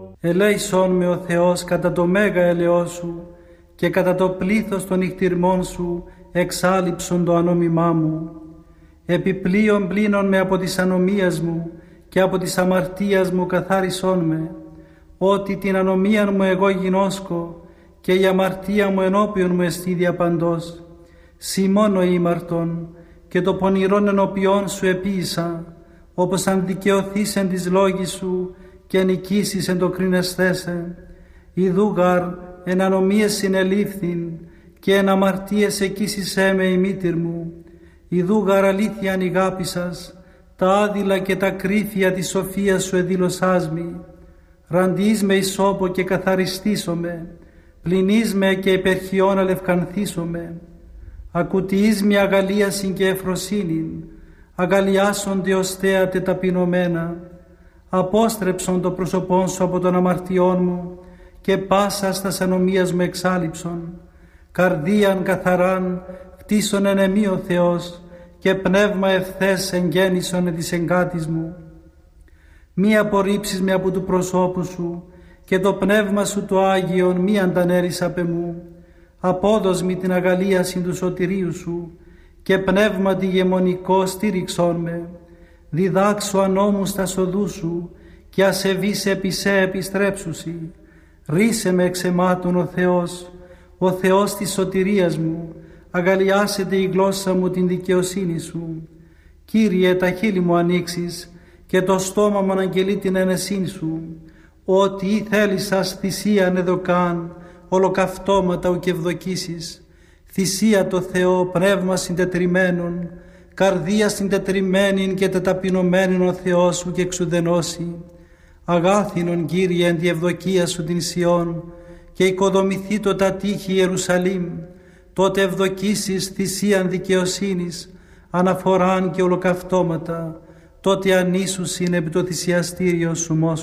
Ελέησόν με ο Θεός κατά το μέγα ελαιός σου και κατά το πλήθος των νυχτηρμών σου εξάλειψον το ανόμημά μου. Επιπλέον πλύνον με από της ανομίας μου και από της αμαρτίας μου καθάρισόν με, ότι την ανομία μου εγώ γινώσκω και η αμαρτία μου ενώπιον μου εστί διαπαντός. Συ μόνο ήμαρτον και το πονηρόν ενώπιον σου επίησα, όπως αν δικαιωθείς εν της λόγης σου και νικήσεις εν το κρίνεσθέσαι. Ιδού γαρ εν ανομίες συνελήφθην και εν αμαρτίες εκείσισέ με η μήτηρ μου. Ιδού γαρ αλήθειαν ηγάπησας, τα άδειλα και τα κρύφια της σοφίας σου εδήλωσάς μη. Ραντείς με ισόπο και καθαριστήσομαι, πλυνείς με και υπερχιών αλευκανθήσομαι. Ακουτιείς με αγαλίασιν και εφροσύνην, αγαλιάσονται ως θέατε ταπεινωμένα. Απόστρεψον το πρόσωπόν σου από των αμαρτιών μου και πάσα στας ανομίας μου εξάλειψον. Καρδίαν καθαράν χτίσον εν εμή ο Θεός και πνεύμα ευθές εγγέννησον της εγκάτης μου. Μη απορρίψεις με από του προσώπου σου και το πνεύμα σου το Άγιον μη αντανέρεις απ' εμού. Απόδος μη την αγαλίαση του σωτηρίου σου και πνεύμα τη γεμονικό στήριξόν με. Διδάξω ανώμου στα σοδού σου και ασεβείς επί σε επιστρέψουσι. Ρίσε με εξ αιμάτων ο Θεός της σωτηρίας μου, αγαλιάσετε η γλώσσα μου την δικαιοσύνη σου. Κύριε, τα χείλη μου ανοίξεις και το στόμα μου αναγγελεί την ένεσήν σου. Ότι ή θέλησας θυσίαν εδωκάν, ολοκαυτώματα ουκ ευδοκίσεις. Θυσία το Θεό, πνεύμα συντετριμένον, καρδία συντετριμένην και τεταπεινωμένην ο Θεός σου και εξουδενώσει. Αγάθινον Κύριε εν τη ευδοκία σου την Σιών και οικοδομηθεί το τα τείχη Ιερουσαλήμ. Τότε ευδοκίσεις θυσίαν δικαιοσύνης, αναφοράν και ολοκαυτώματα. Τότε ανήσουσιν επί το θυσιαστήριο σου